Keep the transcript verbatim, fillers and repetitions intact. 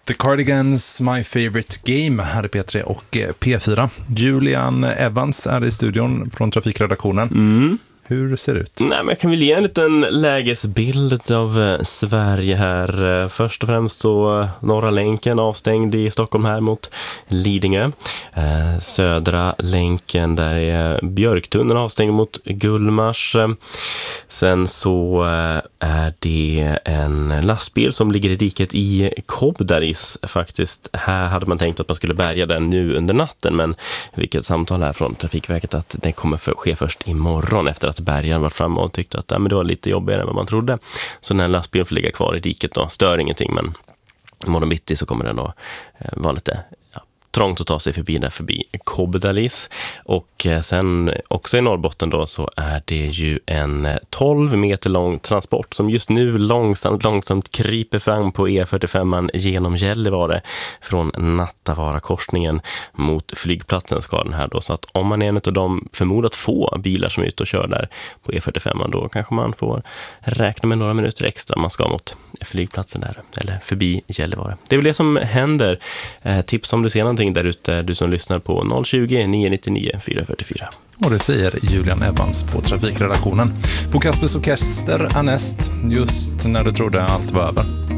The Cardigans, My Favorite Game, här är P tre och P fyra. Julian Evans är i studion från trafikredaktionen. Mm. Hur ser det ut? Nej, men jag kan väl ge en liten lägesbild av eh, Sverige här. Eh, först och främst så eh, Norra länken avstängd i Stockholm här mot Lidingö. Eh, södra länken där är Björktunneln avstängd mot Gullmars. Eh, sen så eh, är det en lastbil som ligger i diket i Kobdaris faktiskt. Här hade man tänkt att man skulle bärga den nu under natten, men vilket samtal här från Trafikverket att det kommer för, ske först imorgon efter att bärgaren varit framme och tyckte att ja, men det var lite jobbigare än vad man trodde. Så den här lastbilen får ligga kvar i diket då, stör ingenting, men imorgon bitti så kommer den då eh, vara lite ja, trångt att ta sig förbi där förbi Kobdalis. Och eh, sen också i Norrbotten då så är det ju en tolv meter lång transport som just nu långsamt, långsamt kryper fram på E fyrtiofem genom Gällivare från Nattavara-korsningen mot flygplatsen ska den här då. Så att om man är en av de förmodat få bilar som är ute och kör där på E fyrtiofem, då kanske man får räkna med några minuter extra man ska mot flygplatsen där, eller förbi Gällivare. Det är väl det som händer. Eh, tips om du ser någonting där ute, du som lyssnar på noll tjugo, nio nittionio, fyra fyrtiofyra. Och det säger Julian Evans på trafikredaktionen. På Kaspers Orkester är näst, just när du trodde allt var över.